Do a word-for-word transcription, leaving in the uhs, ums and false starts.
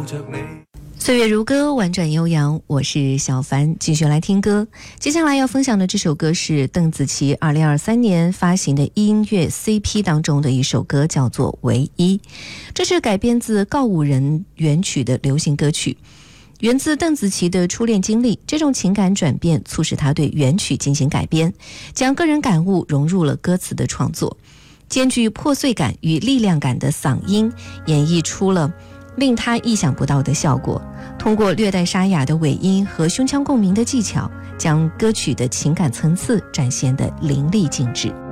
着你。 岁月如歌，婉转悠扬，我是小凡，继续来听歌。接下来要分享的这首歌是邓紫棋二零二三年发行的音乐 C P 当中的一首歌，叫做《唯一》。这是改编自告五人原曲的流行歌曲，源自邓紫棋的初恋经历，这种情感转变促使她对原曲进行改编，将个人感悟融入了歌词的创作，兼具破碎感与力量感的嗓音演绎出了令他意想不到的效果，通过略带沙哑的尾音和胸腔共鸣的技巧，将歌曲的情感层次展现得淋漓尽致。